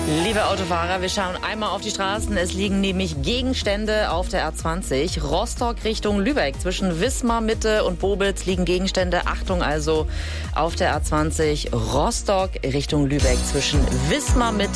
Liebe Autofahrer, wir schauen einmal auf die Straßen. Es liegen nämlich Gegenstände auf der A20. Rostock Richtung Lübeck. Zwischen Wismar Mitte und Bobitz liegen Gegenstände. Achtung also auf der A20. Rostock Richtung Lübeck. Zwischen Wismar Mitte